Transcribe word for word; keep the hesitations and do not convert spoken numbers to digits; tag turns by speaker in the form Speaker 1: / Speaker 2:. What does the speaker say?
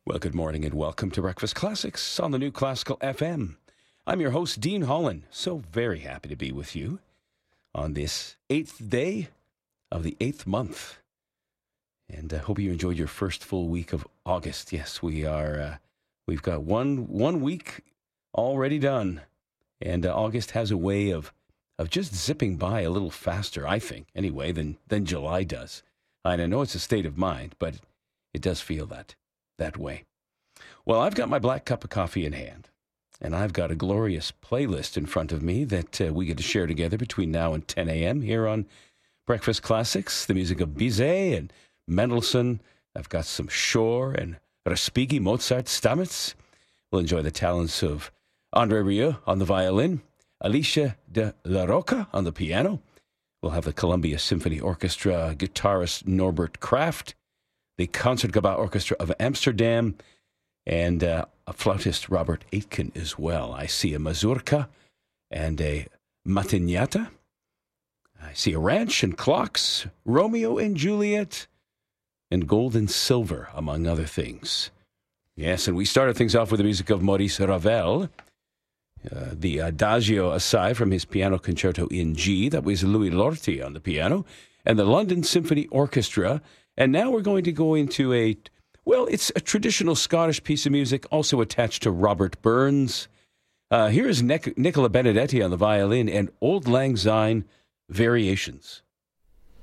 Speaker 1: Well, good morning and welcome to Breakfast Classics on the New Classical F M. I'm your host, Dean Holland. So very happy to be with you on this eighth day of the eighth month. And I hope you enjoyed your first full week of August. Yes, we are, uh, we've got one one week already done. And uh, August has a way of of just zipping by a little faster, I think, anyway, than, than July does. And I know it's a state of mind, but it does feel that. that way. Well, I've got my black cup of coffee in hand, and I've got a glorious playlist in front of me that uh, we get to share together between now and ten a.m. here on Breakfast Classics, the music of Bizet and Mendelssohn. I've got some Shore and Respighi, Mozart, Stamitz. We'll enjoy the talents of André Rieu on the violin, Alicia de la Roca on the piano. We'll have the Columbia Symphony Orchestra guitarist Norbert Kraft, the Concertgebouw Orchestra of Amsterdam, and uh, a flautist, Robert Aitken, as well. I see a mazurka and a matiniata. I see a ranch and clocks, Romeo and Juliet, and gold and silver, among other things. Yes, and we started things off with the music of Maurice Ravel, uh, the Adagio aside from his piano concerto in G. That was Louis Lorty on the piano, and the London Symphony Orchestra. And now we're going to go into a, well, it's a traditional Scottish piece of music, also attached to Robert Burns. Uh, here is Nic- Nicola Benedetti on the violin and Old Lang Syne Variations.